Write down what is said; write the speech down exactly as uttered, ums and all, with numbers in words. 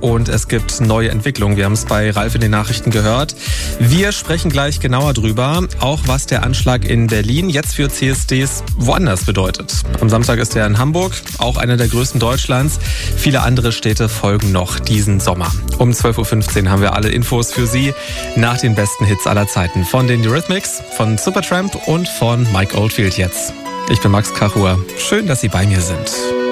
und es gibt neue Entwicklungen. Wir haben es bei Ralf in den Nachrichten gehört. Wir sprechen gleich genauer drüber, auch was der Anschlag in Berlin jetzt für C S Ds woanders bedeutet. Am Samstag ist er in Hamburg, auch einer der größten Deutschlands. Viele andere Städte folgen noch diesen Sommer. Um zwölf Uhr fünfzehn haben wir alle Infos für Sie nach den besten Hits aller Zeiten. Von den Eurythmics, von Supertramp und von Mike Oldfield jetzt. Ich bin Max Kachur. Schön, dass Sie bei mir sind.